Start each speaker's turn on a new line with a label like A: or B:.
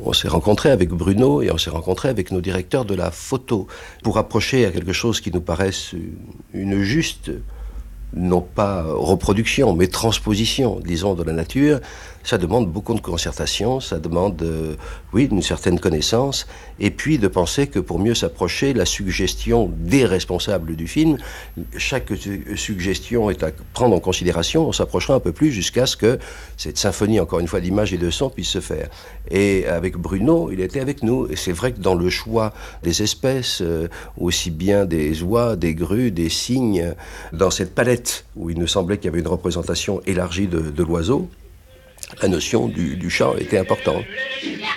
A: on s'est rencontré avec Bruno et on s'est rencontré avec nos directeurs de la photo pour approcher à quelque chose qui nous paraisse une juste, non pas reproduction, mais transposition, disons, de la nature. Ça demande beaucoup de concertation, ça demande, oui, une certaine connaissance, et puis de penser que pour mieux s'approcher, la suggestion des responsables du film, chaque suggestion est à prendre en considération, on s'approchera un peu plus jusqu'à ce que cette symphonie, encore une fois, d'images et de sons puisse se faire. Et avec Bruno, il était avec nous, et c'est vrai que dans le choix des espèces, aussi bien des oies, des grues, des cygnes, dans cette palette où il nous semblait qu'il y avait une représentation élargie de l'oiseau, la notion du chant était importante.